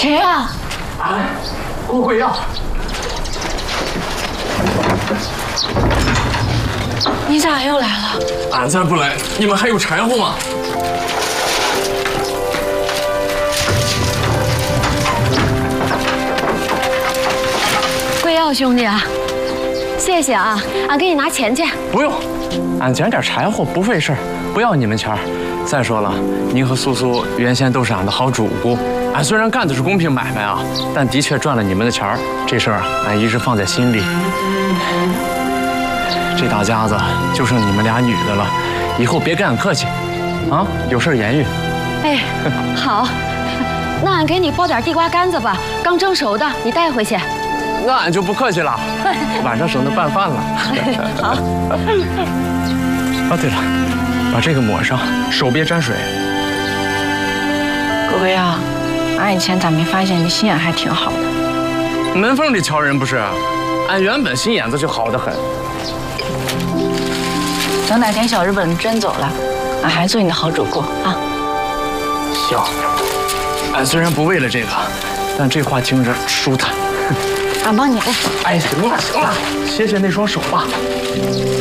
谁啊？ 郭贵耀。 你咋又来了？ 俺再不来，你们还有柴火吗？ 贵耀兄弟啊，谢谢啊，俺给你拿钱去。 不用，俺捡点柴火不费事儿，不要你们钱儿。再说了，您和苏苏原先都是俺的好主顾，俺虽然干的是公平买卖啊，但的确赚了你们的钱儿，这事儿啊，俺一直放在心里。这大家子就剩你们俩女的了，以后别跟俺客气，啊，有事言语。 哎，好，那俺给你包点地瓜干子吧，刚蒸熟的，你带回去。 那俺就不客气了，晚上省得拌饭了。 好。 哦，对了，把这个抹上，手别沾水。 郭贵耀，俺以前咋没发现你心眼还挺好的？ 门缝里瞧人不是？俺原本心眼子就好得很。 等哪天小日本真走了，俺还做你的好主顾啊。 行，俺虽然不为了这个，但这话听着舒坦。 俺帮你。 哎，行了行了，歇歇那双手吧。